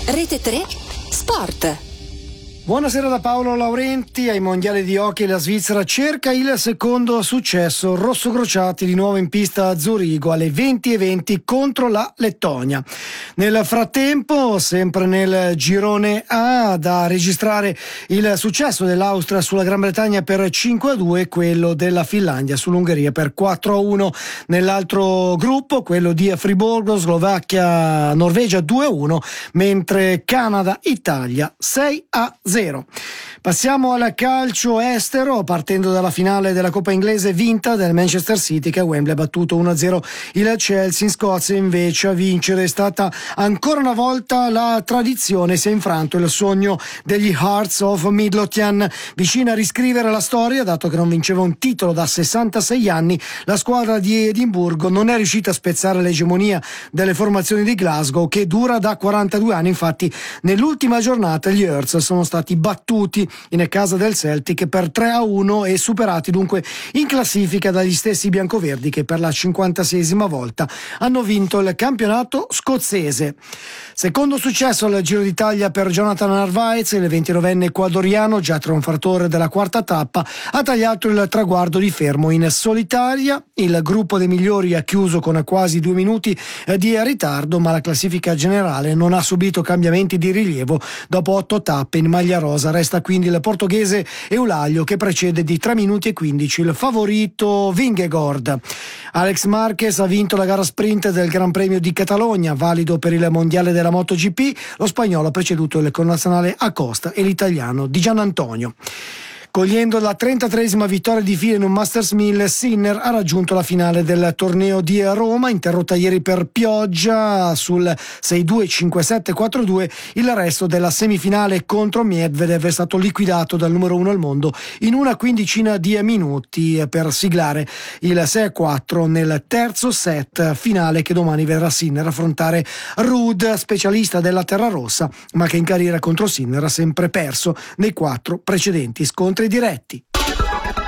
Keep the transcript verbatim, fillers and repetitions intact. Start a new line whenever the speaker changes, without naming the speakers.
Rete tre Sport.
Buonasera da Paolo Laurenti. Ai mondiali di hockey la Svizzera cerca il secondo successo. Rossocrociati di nuovo in pista a Zurigo alle venti e venti contro la Lettonia. Nel frattempo, sempre nel girone A, da registrare il successo dell'Austria sulla Gran Bretagna per cinque a due, quello della Finlandia sull'Ungheria per quattro a uno. Nell'altro gruppo, quello di Friburgo, Slovacchia, Norvegia due a uno, mentre Canada, Italia sei a zero. Passiamo al calcio estero, partendo dalla finale della Coppa inglese vinta del Manchester City, che a Wembley ha battuto uno a zero il Chelsea. In Scozia invece a vincere è stata ancora una volta la tradizione. Si è infranto il sogno degli Hearts of Midlothian, vicina a riscrivere la storia, dato che non vinceva un titolo da sessantasei anni. La squadra di Edimburgo non è riuscita a spezzare l'egemonia delle formazioni di Glasgow, che dura da quarantadue anni. Infatti nell'ultima giornata gli Hearts sono stati battuti in casa del Celtic per tre a uno e superati dunque in classifica dagli stessi biancoverdi, che per la cinquantaseiesima volta hanno vinto il campionato scozzese. Secondo successo al Giro d'Italia per Jonathan Narvaez. Il ventinovenne ecuadoriano, già trionfatore della quarta tappa, ha tagliato il traguardo di fermo in solitaria. Il gruppo dei migliori ha chiuso con quasi due minuti di ritardo, ma la classifica generale non ha subito cambiamenti di rilievo dopo otto tappe in maglia rosa. Resta quindi il portoghese Eulaglio, che precede di tre minuti e quindici il favorito Vingegaard. Alex Marquez ha vinto la gara sprint del Gran Premio di Catalogna, valido per il mondiale della MotoGP. Lo spagnolo ha preceduto il connazionale Acosta e l'italiano Di Giannantonio. Cogliendo la trentatreesima vittoria di fila in un Masters mille, Sinner ha raggiunto la finale del torneo di Roma, interrotta ieri per pioggia sul sei due, cinque sette, quattro due. Il resto della semifinale contro Medvedev è stato liquidato dal numero uno al mondo in una quindicina di minuti per siglare il sei a quattro nel terzo set finale, che domani vedrà Sinner affrontare Ruud, specialista della terra rossa, ma che in carriera contro Sinner ha sempre perso nei quattro precedenti scontri diretti.